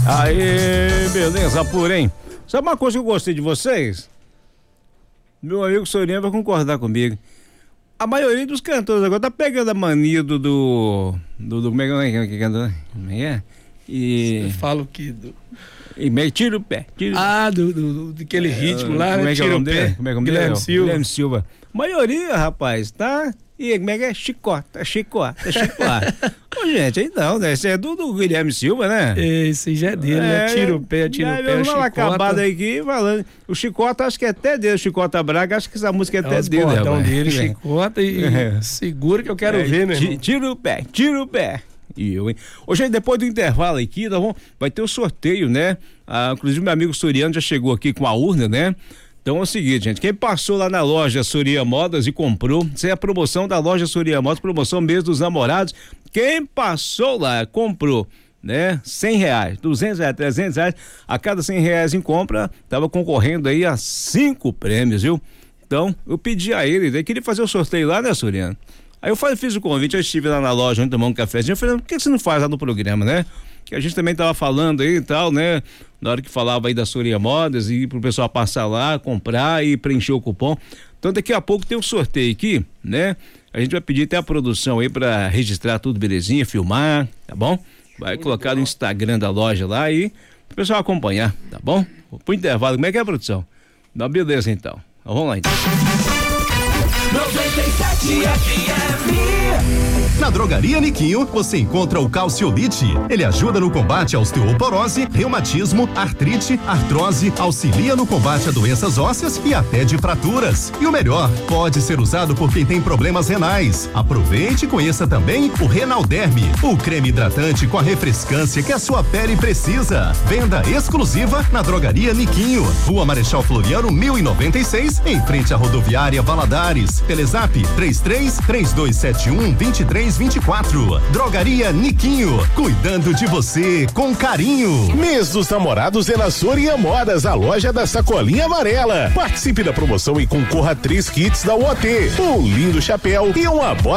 Aí, beleza, porém. Sabe uma coisa que eu gostei de vocês? Meu amigo Sorinha vai concordar comigo. A maioria dos cantores agora tá pegando a mania do como é que é? E falo que e tira o pé. Daquele ritmo lá, né? Tira o pé. Guilherme Silva. Guilherme Silva. Maioria, rapaz, tá? E como é que é? Chicota. Ô, gente, então, né? Esse é do Guilherme Silva, né? Esse já é dele, né? Tira o pé, chicota. Acabado aqui falando. O Chicota, acho que é até dele, o Chicota Braga, acho que essa música é até dele, rapaz. Dele, Chicota e segura que eu quero ver, meu irmão. Tira o pé. E eu, hein? Hoje, depois do intervalo aqui, vai ter o sorteio, né? Inclusive, meu amigo Soriano já chegou aqui com a urna, né? Então é o seguinte, gente, quem passou lá na loja Soria Modas e comprou, isso é a promoção da loja Soria Modas, promoção mês dos namorados, quem passou lá, comprou, né, R$100, R$200, R$300, a cada R$100 em compra, tava concorrendo aí a 5 prêmios, viu? Então, eu pedi a ele queria fazer o sorteio lá, né, Soriano? Aí eu fiz o convite, eu estive lá na loja, onde tomar um cafezinho, eu falei, por que você não faz lá no programa, né? Que a gente também tava falando aí e tal, né? Na hora que falava aí da Soria Modas e pro pessoal passar lá, comprar e preencher o cupom. Então daqui a pouco tem um sorteio aqui, né? A gente vai pedir até a produção aí pra registrar tudo belezinha, filmar, tá bom? Vai colocar no Instagram da loja lá e pro pessoal acompanhar, tá bom? Pro intervalo, como é que é a produção? Dá beleza então. Vamos lá então. 97 FM. Na Drogaria Niquinho, você encontra o Calciolite. Ele ajuda no combate à osteoporose, reumatismo, artrite, artrose, auxilia no combate a doenças ósseas e até de fraturas. E o melhor, pode ser usado por quem tem problemas renais. Aproveite e conheça também o Renalderme, o creme hidratante com a refrescância que a sua pele precisa. Venda exclusiva na Drogaria Niquinho, Rua Marechal Floriano 1096, em frente à rodoviária Valadares. Telezap 33-3271-2324. Drogaria Niquinho, cuidando de você com carinho. Mês dos Namorados é na Soria Modas, a loja da sacolinha amarela. Participe da promoção e concorra a 3 kits da UOT, um lindo chapéu e uma bota